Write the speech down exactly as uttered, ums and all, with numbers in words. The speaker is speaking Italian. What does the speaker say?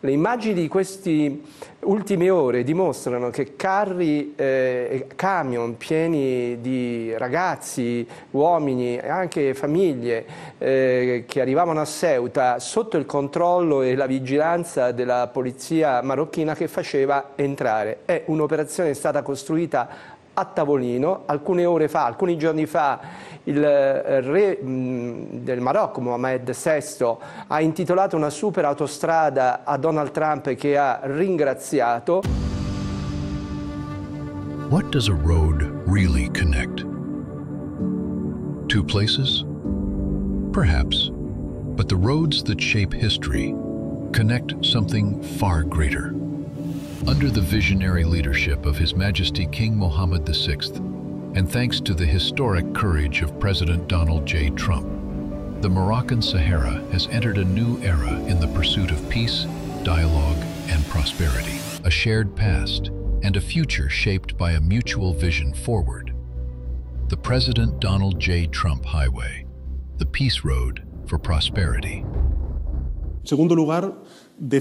Le immagini di queste ultime ore dimostrano che carri e eh, camion pieni di ragazzi, uomini e anche famiglie eh, che arrivavano a Ceuta sotto il controllo e la vigilanza della polizia marocchina che faceva entrare. È un'operazione che è stata costruita a tavolino. Alcune ore fa, alcuni giorni fa, il re del Marocco, Mohammed sesto, ha intitolato una super autostrada a Donald Trump che ha ringraziato. What does a road really connect? Two places? Perhaps. But the roads that shape history connect something far greater. Under the visionary leadership of His Majesty King Mohammed the sixth, and thanks to the historic courage of President Donald J. Trump, the Moroccan Sahara has entered a new era in the pursuit of peace, dialogue, and prosperity, a shared past, and a future shaped by a mutual vision forward. The President Donald J. Trump Highway, the Peace Road for Prosperity. En segundo lugar,